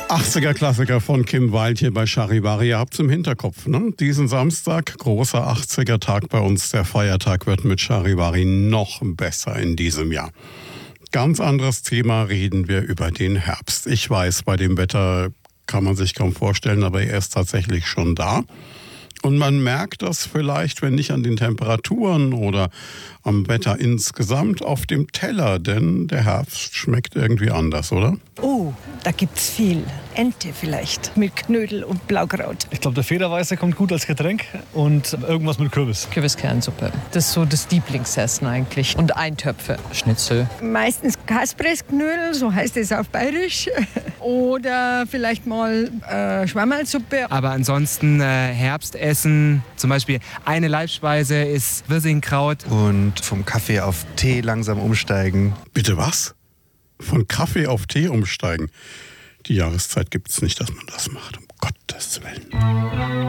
80er-Klassiker von Kim Wilde hier bei Charivari. Ihr habt's im Hinterkopf, ne? Diesen Samstag, großer 80er-Tag bei uns. Der Feiertag wird mit Charivari noch besser in diesem Jahr. Ganz anderes Thema, reden wir über den Herbst. Ich weiß, bei dem Wetter kann man sich kaum vorstellen, aber er ist tatsächlich schon da. Und man merkt das vielleicht, wenn nicht an den Temperaturen oder am Wetter insgesamt, auf dem Teller. Denn der Herbst schmeckt irgendwie anders, oder? Oh, da gibt's viel. Ente vielleicht mit Knödel und Blaukraut. Ich glaube, der Federweißer kommt gut als Getränk und irgendwas mit Kürbis. Kürbiskernsuppe. Das ist so das Lieblingsessen eigentlich. Und Eintöpfe. Schnitzel. Meistens Kaspressknödel, so heißt es auf Bayerisch. Oder vielleicht mal Schwammerlsuppe. Aber ansonsten Herbstessen, zum Beispiel eine Leibspeise ist Wirsingkraut. Und vom Kaffee auf Tee langsam umsteigen. Bitte was? Von Kaffee auf Tee umsteigen? Die Jahreszeit gibt's nicht, dass man das macht, um Gottes Willen.